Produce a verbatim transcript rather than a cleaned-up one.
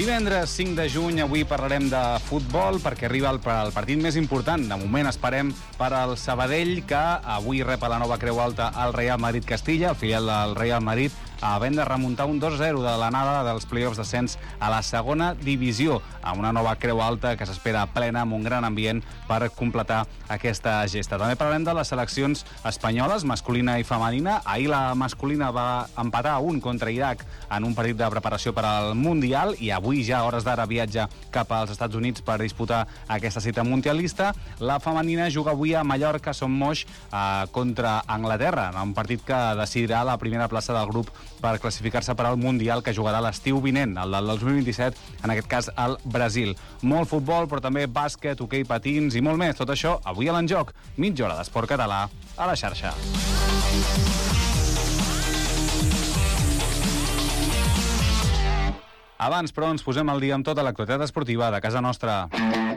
Divendres cinc de juny, avui parlarem de futbol perquè arriba el, el partit més important. De moment esperem per al Sabadell, que avui rep a la nova Creu Alta el Real Madrid Castilla, el filial del Real Madrid, havent de remuntar un dos a zero de l'anada dels play-offs d'ascens a la segona divisió, amb una nova Creu Alta que s'espera plena, amb un gran ambient per completar aquesta gesta. També parlarem de les seleccions espanyoles, masculina i femenina. Ahir la masculina va empatar a un contra Iraq en un partit de preparació per al Mundial i avui ja a hores d'ara viatja cap als Estats Units per disputar aquesta cita mundialista. La femenina juga avui a Mallorca, Son Moix, eh, contra Anglaterra, en un partit que decidirà la primera plaça del grup per classificar-se per al Mundial que jugarà l'estiu vinent, el del dos mil vint-i-set, en aquest cas al Brasil. Molt futbol, però també bàsquet, hoquei patins i molt més. Tot això avui a l'Enjoc. Mitja hora d'esport català a la xarxa. Abans, però, ens posem al dia amb tota l'actualitat esportiva de casa nostra.